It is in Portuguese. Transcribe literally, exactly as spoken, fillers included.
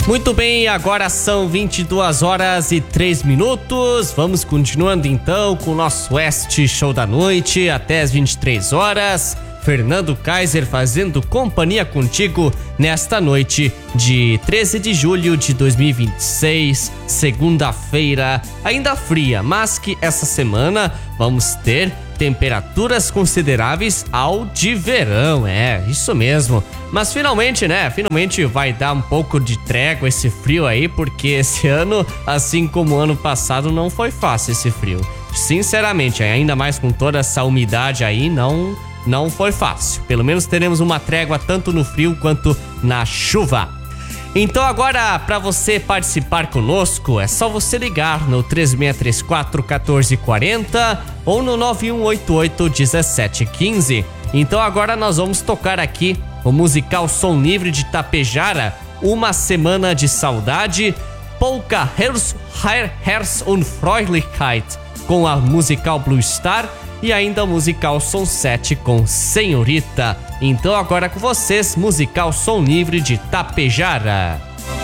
Muito bem, agora são vinte e duas horas e três minutos. Vamos continuando então com o nosso West Show da noite até as vinte e três horas. Fernando Kaiser fazendo companhia contigo nesta noite de treze de julho de dois mil e vinte e seis, segunda-feira, ainda fria, mas que essa semana vamos ter temperaturas consideráveis ao de verão, é, isso mesmo. Mas finalmente, né, finalmente vai dar um pouco de trégua esse frio aí, porque esse ano, assim como o ano passado, não foi fácil esse frio. Sinceramente, ainda mais com toda essa umidade aí, não... Não foi fácil, pelo menos teremos uma trégua tanto no frio quanto na chuva. Então agora, para você participar conosco, é só você ligar no três seis três quatro, um quatro quatro zero ou no nove um oito oito, um sete um cinco. Então agora nós vamos tocar aqui o musical Som Livre de Tapejara, Uma Semana de Saudade, Polka Herz, Herz und Freundlichkeit com a musical Blue Star e ainda o musical Som sete com Senhorita. Então agora com vocês, musical Som Livre de Tapejara.